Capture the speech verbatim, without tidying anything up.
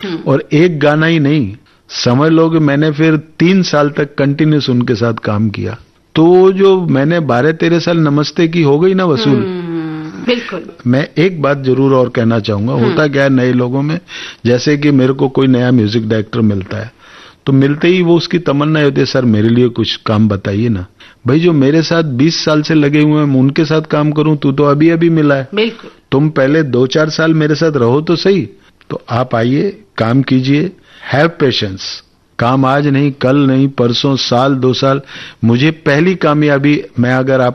और एक गाना ही नहीं, समझ लो कि मैंने फिर तीन साल तक कंटिन्यूस उनके साथ काम किया। तो जो मैंने बारह तेरह साल नमस्ते की हो गई ना वसूल। बिल्कुल। मैं एक बात जरूर और कहना चाहूंगा, होता क्या है नए लोगों में, जैसे कि मेरे को कोई नया म्यूजिक डायरेक्टर मिलता है तो मिलते ही वो उसकी तमन्ना होती है, सर मेरे लिए कुछ काम बताइए ना। भाई जो मेरे साथ बीस साल से लगे हुए हैं, मैं उनके साथ काम करूं, तू तो अभी अभी मिला है। बिल्कुल। तुम पहले दो चार साल मेरे साथ रहो तो सही। तो आप आइए, काम कीजिए, हैव पेशेंस। काम आज नहीं, कल नहीं, परसों, साल, दो साल। मुझे पहली कामयाबी, मैं अगर आप